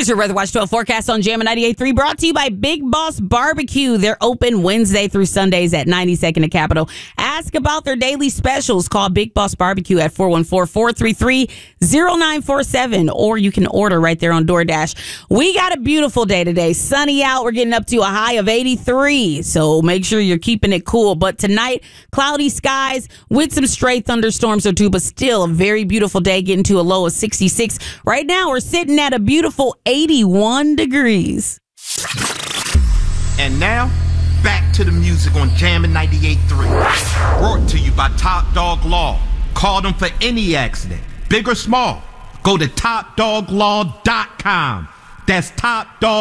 Here's your Weather Watch 12 forecast on Jammin' 98.3, brought to you by Big Boss Barbecue. They're open Wednesday through Sundays at 92nd and Capitol. Ask about their daily specials. Call Big Boss Barbecue at 414-433-0947, or you can order right there on DoorDash. We got a beautiful day today. Sunny out. We're getting up to a high of 83, so make sure you're keeping it cool. But tonight, cloudy skies with some stray thunderstorms or two, but still a very beautiful day, getting to a low of 66. Right now, we're sitting at a beautiful 81 degrees. And now, back to the music on Jammin' 98.3. Brought to you by Top Dog Law. Call them for any accident, big or small. Go to TopDogLaw.com. That's Top Dog.